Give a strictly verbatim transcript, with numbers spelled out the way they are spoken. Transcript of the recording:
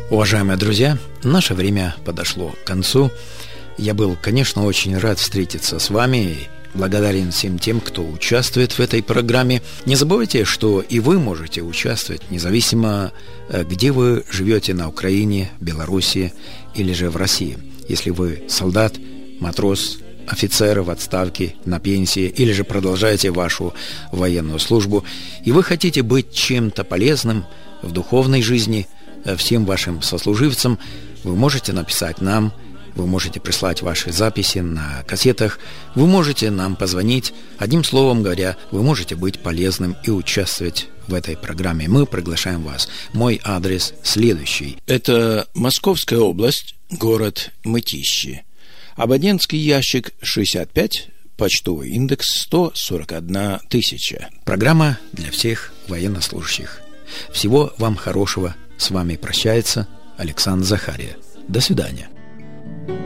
Уважаемые друзья, наше время подошло к концу. Я был, конечно, очень рад встретиться с вами и благодарен всем тем, кто участвует в этой программе. Не забывайте, что и вы можете участвовать, независимо, где вы живете, на Украине, Беларуси или же в России. Если вы солдат, матрос, офицер в отставке, на пенсии, или же продолжаете вашу военную службу, и вы хотите быть чем-то полезным в духовной жизни всем вашим сослуживцам, вы можете написать нам, вы можете прислать ваши записи на кассетах, вы можете нам позвонить. Одним словом говоря, вы можете быть полезным и участвовать в этой программе. Мы приглашаем вас. Мой адрес следующий. Это Московская область, город Мытищи. Абонентский ящик шестьдесят пять, почтовый индекс сто сорок одна тысяча. Программа для всех военнослужащих. Всего вам хорошего. С вами прощается Александр Захария. До свидания.